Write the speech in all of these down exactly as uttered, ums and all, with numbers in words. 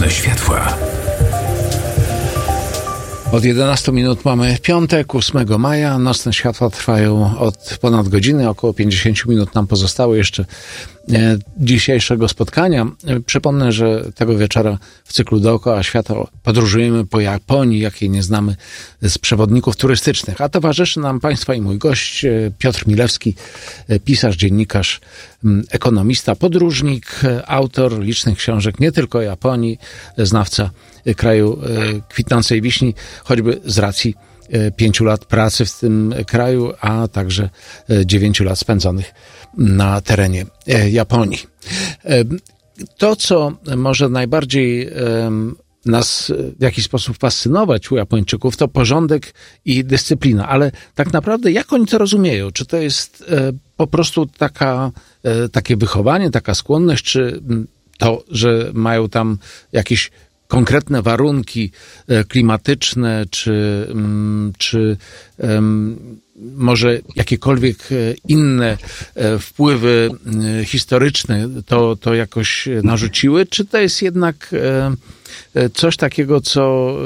Nocne światła. Od jedenastu minut mamy piątek, ósmego maja. Nocne światła trwają od ponad godziny. Około pięćdziesiąt minut nam pozostało jeszcze e, dzisiejszego spotkania. E, przypomnę, że tego wieczora w cyklu Dookoła Świata podróżujemy po Japonii, jakiej nie znamy z przewodników turystycznych. A towarzyszy nam Państwa i mój gość e, Piotr Milewski, e, pisarz, dziennikarz, m, ekonomista, podróżnik, e, autor licznych książek, nie tylko o Japonii, e, znawca kraju kwitnącej wiśni, choćby z racji pięciu lat pracy w tym kraju, a także dziewięciu lat spędzonych na terenie Japonii. To, co może najbardziej nas w jakiś sposób fascynować u Japończyków, to porządek i dyscyplina. Ale tak naprawdę jak oni to rozumieją? Czy to jest po prostu taka, takie wychowanie, taka skłonność, czy to, że mają tam jakieś konkretne warunki klimatyczne, czy, czy um, może jakiekolwiek inne wpływy historyczne to, to jakoś narzuciły, czy to jest jednak coś takiego, co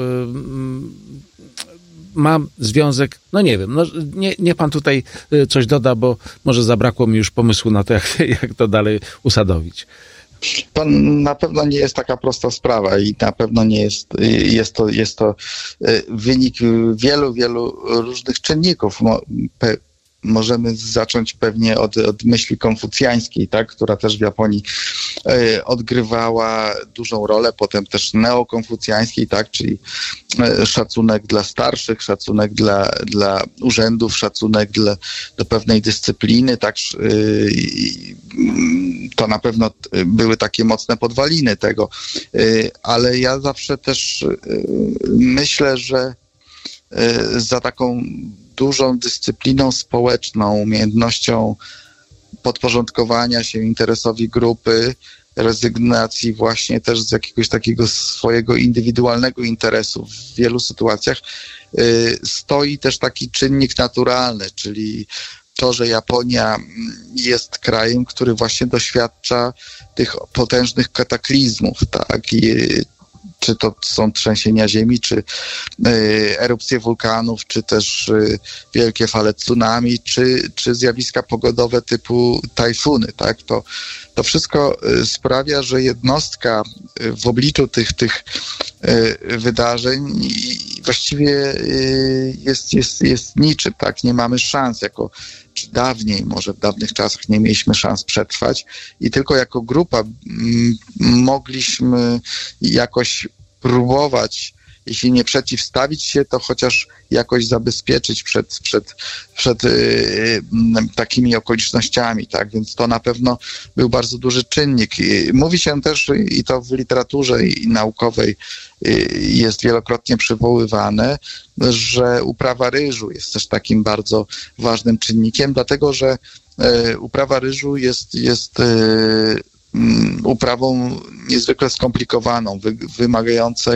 ma związek, no nie wiem, no nie, nie pan tutaj coś doda, bo może zabrakło mi już pomysłu na to, jak, jak to dalej usadowić. Pan na pewno nie jest taka prosta sprawa i na pewno nie jest, jest to, jest to wynik wielu, wielu różnych czynników. Pe, możemy zacząć pewnie od, od myśli konfucjańskiej, tak, która też w Japonii e, odgrywała dużą rolę, potem też neokonfucjańskiej, tak, czyli e, szacunek dla starszych, szacunek dla, dla urzędów, szacunek dla, do pewnej dyscypliny, tak, e, to na pewno były takie mocne podwaliny tego, e, ale ja zawsze też e, myślę, że e, za taką dużą dyscypliną społeczną, umiejętnością podporządkowania się interesowi grupy, rezygnacji właśnie też z jakiegoś takiego swojego indywidualnego interesu w wielu sytuacjach, y, stoi też taki czynnik naturalny, czyli to, że Japonia jest krajem, który właśnie doświadcza tych potężnych kataklizmów, tak, i czy to są trzęsienia ziemi, czy y, erupcje wulkanów, czy też y, wielkie fale tsunami, czy, czy zjawiska pogodowe typu tajfuny, tak? To, to wszystko y, sprawia, że jednostka y, w obliczu tych, tych y, wydarzeń y, właściwie y, jest, jest, jest niczym, tak? Nie mamy szans jako czy dawniej, może w dawnych czasach nie mieliśmy szans przetrwać i tylko jako grupa m, mogliśmy jakoś próbować, jeśli nie przeciwstawić się, to chociaż jakoś zabezpieczyć przed, przed, przed yy, takimi okolicznościami, tak? Więc to na pewno był bardzo duży czynnik. I mówi się też, i to w literaturze i naukowej yy, jest wielokrotnie przywoływane, że uprawa ryżu jest też takim bardzo ważnym czynnikiem, dlatego że yy, uprawa ryżu jest, jest yy, uprawą niezwykle skomplikowaną, wy, wymagającą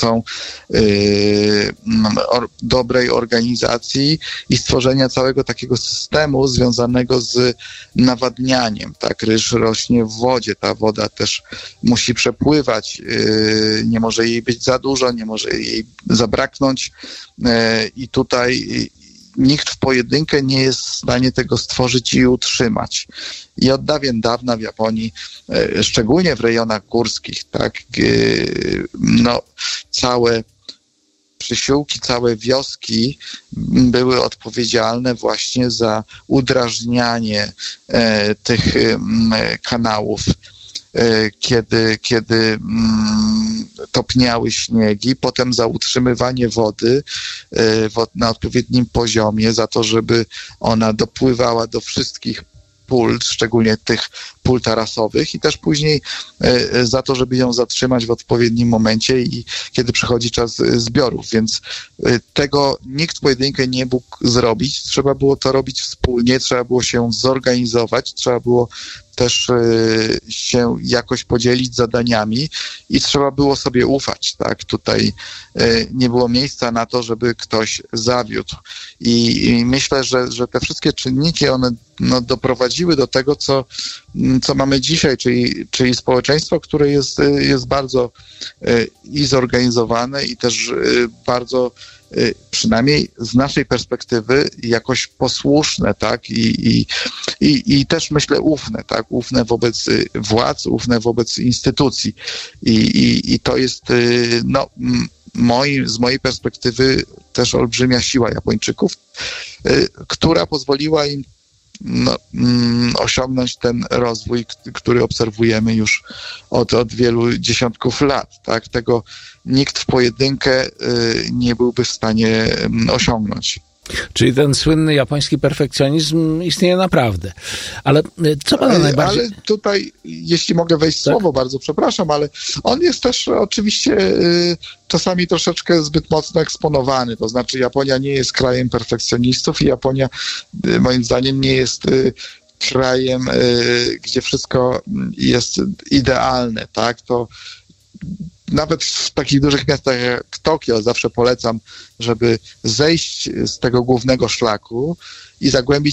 yy, or, dobrej organizacji i stworzenia całego takiego systemu związanego z nawadnianiem. Tak, ryż rośnie w wodzie, ta woda też musi przepływać, yy, nie może jej być za dużo, nie może jej zabraknąć yy, i tutaj nikt w pojedynkę nie jest w stanie tego stworzyć i utrzymać. I od dawien dawna w Japonii, szczególnie w rejonach górskich, tak, no, całe przysiłki, całe wioski były odpowiedzialne właśnie za udrażnianie e, tych e, kanałów, e, kiedy, kiedy mm, topniały śniegi, potem za utrzymywanie wody e, wod, na odpowiednim poziomie, za to, żeby ona dopływała do wszystkich pól, szczególnie tych pól tarasowych i też później e, za to, żeby ją zatrzymać w odpowiednim momencie i kiedy przychodzi czas zbiorów, więc e, tego nikt w pojedynkę nie mógł zrobić, trzeba było to robić wspólnie, trzeba było się zorganizować, trzeba było też e, się jakoś podzielić zadaniami i trzeba było sobie ufać, tak, tutaj e, nie było miejsca na to, żeby ktoś zawiódł i, i myślę, że, że te wszystkie czynniki, one no, doprowadziły do tego, co co mamy dzisiaj, czyli, czyli społeczeństwo, które jest, jest bardzo i zorganizowane i też bardzo, przynajmniej z naszej perspektywy, jakoś posłuszne, tak, i, i, i, i też myślę ufne, tak, ufne wobec władz, ufne wobec instytucji. I, i, i to jest, no, moi, z mojej perspektywy też olbrzymia siła Japończyków, która pozwoliła im no, mm, osiągnąć ten rozwój, k- który obserwujemy już od, od wielu dziesiątków lat. Tak? Tego nikt w pojedynkę y, nie byłby w stanie y, osiągnąć. Czyli ten słynny japoński perfekcjonizm istnieje naprawdę. Ale co pana ale, najbardziej... Ale tutaj, jeśli mogę wejść w tak? słowo, bardzo przepraszam, ale on jest też oczywiście y, czasami troszeczkę zbyt mocno eksponowany. To znaczy Japonia nie jest krajem perfekcjonistów i Japonia y, moim zdaniem nie jest y, krajem, y, gdzie wszystko jest idealne, tak? To nawet w takich dużych miastach jak Tokio zawsze polecam, żeby zejść z tego głównego szlaku i zagłębić